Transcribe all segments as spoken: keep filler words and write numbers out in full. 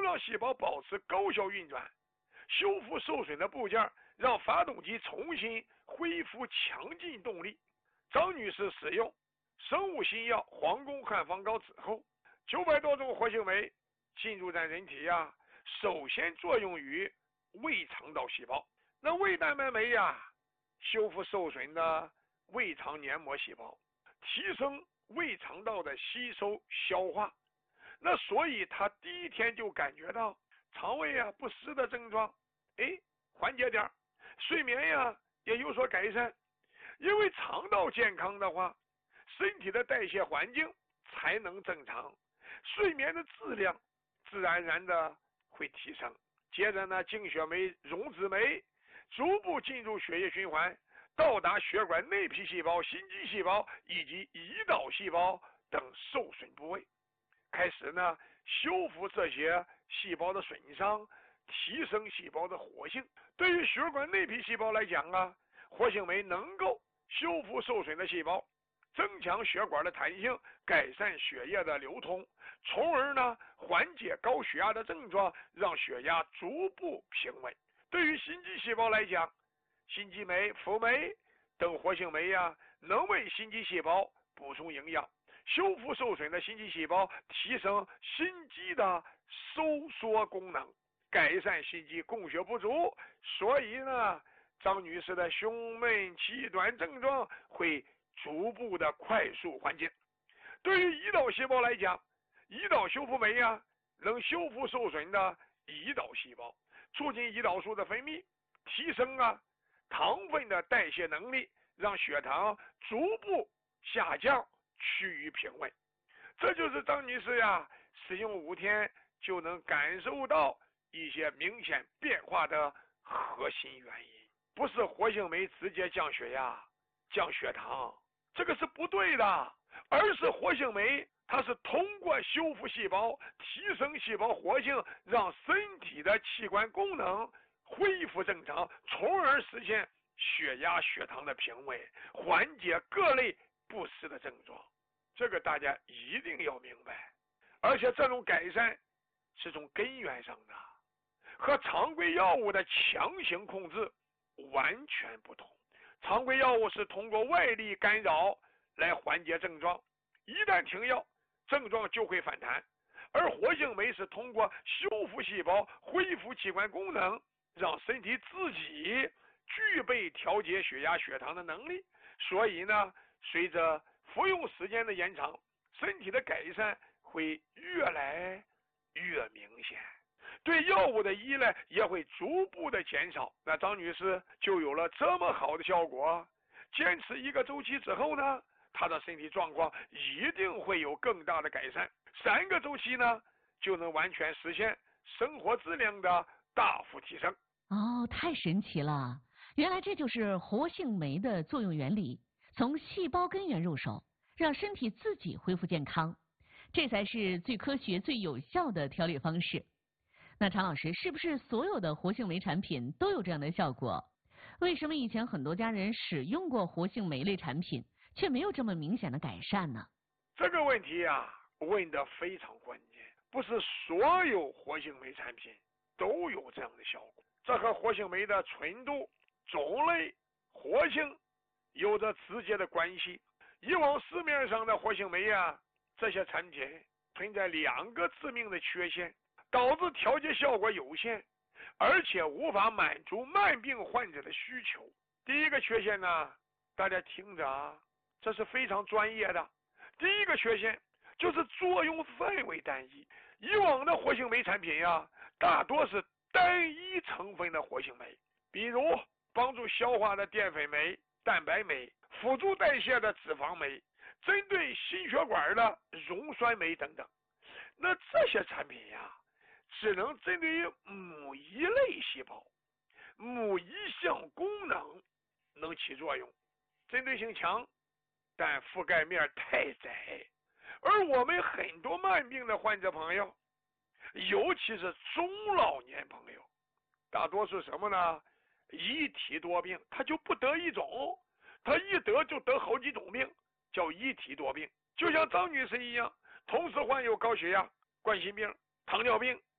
状细胞保持高效运转，修复受损的部件，让发动机重新恢复强劲动力。张女士使用生物新药黄宫汉方膏之后，九百多种活性酶进入在人体呀、啊，首先作用于胃肠道细胞。那胃蛋白酶呀，修复受损的胃肠黏膜细胞，提升胃肠道的吸收消化。那所以他第一天就感觉到肠胃啊不适的症状，哎，缓解点，睡眠呀也有所改善。因为肠道健康的话，身体的代谢环境才能正常，睡眠的质量自然而然的会提升。接着呢，净血酶、溶脂酶逐步进入血液循环，到达血管内皮细胞、心肌细胞以及胰岛细胞等受损部位，开始呢修复这些细胞的损伤，提升细胞的活性。对于血管内皮细胞来讲啊，活性酶能够修复受损的细胞，增强血管的弹性，改善血液的流通，从而呢缓解高血压的症状，让血压逐步平稳。对于心肌细胞来讲，心肌酶、辅酶等活性酶呀，能为心肌细胞补充营养，修复受损的心肌细胞，提升心肌的收缩功能，改善心肌供血不足。所以呢，张女士的胸闷气短症状会逐步的快速缓解。对于胰岛细胞来讲，胰岛修复酶呀，能修复受损的胰岛细胞，促进胰岛素的分泌，提升啊糖分的代谢能力，让血糖逐步下降，趋于平稳。这就是张女士呀使用五天就能感受到一些明显变化的核心原因。不是活性酶直接降血压、降血糖，这个是不对的，而是活性酶它是通过修复细胞，提升细胞活性，让身体的器官功能恢复正常，从而实现血压、血糖的平稳，缓解各类不适的症状。这个大家一定要明白。而且这种改善是从根源上的，和常规药物的强行控制完全不同。常规药物是通过外力干扰来缓解症状，一旦停药，症状就会反弹。而活性酶是通过修复细胞，恢复器官功能，让身体自己具备调节血压、血糖的能力。所以呢，随着服用时间的延长，身体的改善会越来越明显，对药物的依赖也会逐步的减少。那张女士就有了这么好的效果。坚持一个周期之后呢，她的身体状况一定会有更大的改善。三个周期呢，就能完全实现生活质量的大幅提升。 哦，太神奇了！原来这就是活性酶的作用原理，从细胞根源入手，让身体自己恢复健康，这才是最科学、最有效的调理方式。那常老师，是不是所有的活性酶产品都有这样的效果？为什么以前很多家人使用过活性酶类产品，却没有这么明显的改善呢？ 这个问题啊，问得非常关键。不是所有活性酶产品都有这样的效果，这和活性酶的纯度、种类、活性有着直接的关系。以往市面上的活性酶啊，这些产品存在两个致命的缺陷，导致调节效果有限，而且无法满足慢病患者的需求。第一个缺陷呢，大家听着啊，这是非常专业的。第一个缺陷就是作用范围单一。以往的活性酶产品呀，大多是单一成分的活性酶，比如帮助消化的淀粉酶、蛋白酶，辅助代谢的脂肪酶，针对心血管的溶酸酶等等。那这些产品呀，只能针对于某一类细胞、某一项功能能起作用，针对性强，但覆盖面太窄。而我们很多慢病的患者朋友，尤其是中老年朋友，大多数什么呢？一体多病，他就不得一种，他一得就得好几种病，叫一体多病。就像张女士一样，同时患有高血压、冠心病、糖尿病、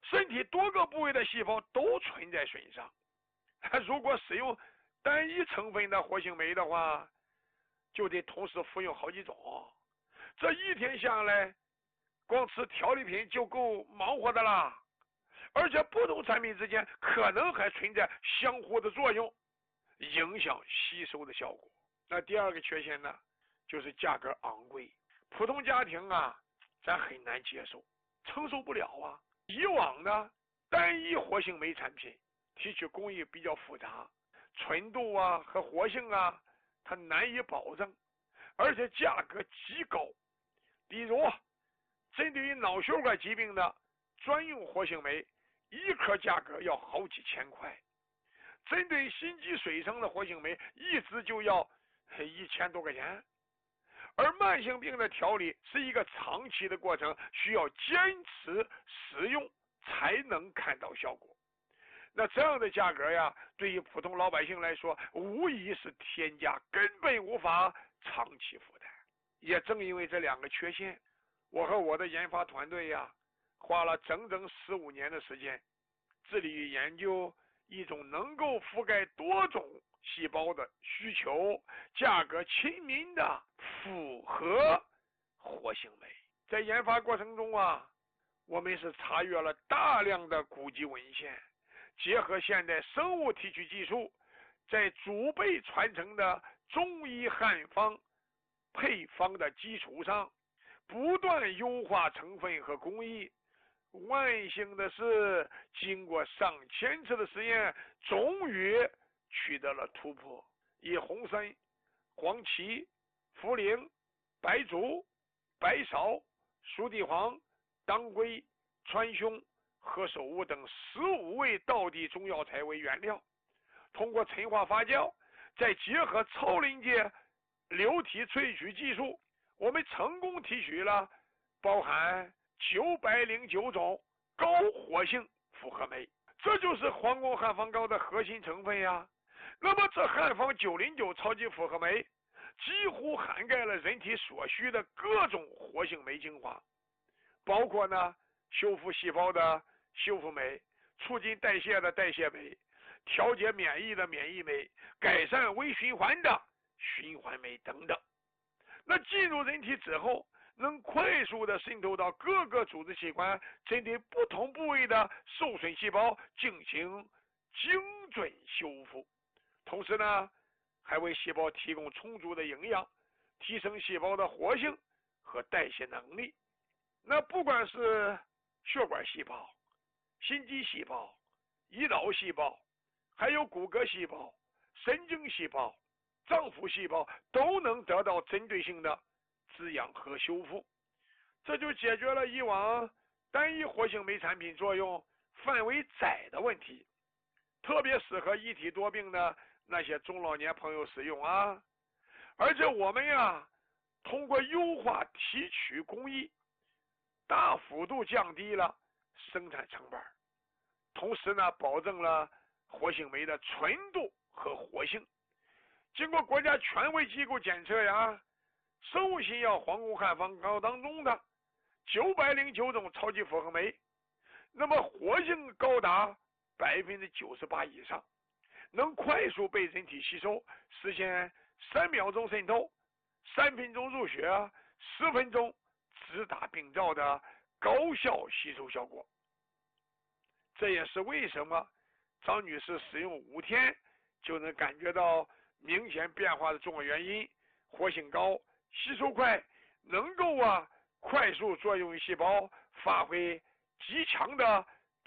身体多个部位的细胞都存在身上。如果使用单一成分的活性酶的话，就得同时服用好几种，这一天下来，光吃调理品就够忙活的啦。而且不同产品之间可能还存在相互的作用，影响吸收的效果。那第二个缺陷呢，就是价格昂贵，普通家庭啊，咱很难接受，承受不了啊。以往呢，单一活性酶产品提取工艺比较复杂，纯度啊和活性啊，它难以保证，而且价格极高。比如，针对于脑血管疾病的专用活性酶，一颗价格要好几千块；针对心肌水生的活性酶，一支就要一千多块钱。而慢性病的调理是一个长期的过程，需要坚持使用才能看到效果。那这样的价格呀，对于普通老百姓来说，无疑是天价，根本无法长期负担。也正因为这两个缺陷，我和我的研发团队呀，花了整整十五年的时间，致力于研究一种能够覆盖多种细胞的需求、价格亲民的复合活性酶。在研发过程中啊，我们是查阅了大量的古籍文献，结合现代生物提取技术，在祖辈传承的中医汉方配方的基础上，不断优化成分和工艺。万幸的是，经过上千次的实验，终于取得了突破。以红参、黄芪、茯苓、白术、白芍、熟地黄、当归、川芎、何首乌等十五味道地中药材为原料，通过陈化发酵，再结合超临界流体萃取技术，我们成功提取了包含九百零九种高活性复合酶，这就是皇宫汉方膏的核心成分呀。那么这汉方九零九超级复合酶几乎涵盖了人体所需的各种活性酶精华，包括呢修复细胞的修复酶、促进代谢的代谢酶、调节免疫的免疫酶、改善微循环的循环酶等等。那进入人体之后，能快速的渗透到各个组织器官，针对不同部位的受损细胞进行精准修复，同时呢，还为细胞提供充足的营养，提升细胞的活性和代谢能力。那不管是血管细胞、心肌细胞、胰岛细胞，还有骨骼细胞、神经细胞、脏腑细胞，都能得到针对性的滋养和修复，这就解决了以往单一活性酶产品作用范围窄的问题，特别适合一体多病的那些中老年朋友使用啊。而且我们呀，通过优化提取工艺，大幅度降低了生产成本，同时呢，保证了活性酶的纯度和活性。经过国家权威机构检测呀，生物新药皇宫汉方膏当中的九百零九种超级复合酶，那么活性高达百分之九十八以上，能快速被人体吸收，实现三秒钟渗透、三分钟入血、十分钟直达病灶的高效吸收效果。这也是为什么张女士使用五天就能感觉到明显变化的重要原因。活性高，吸收快，能够啊快速作用于细胞，发挥极强的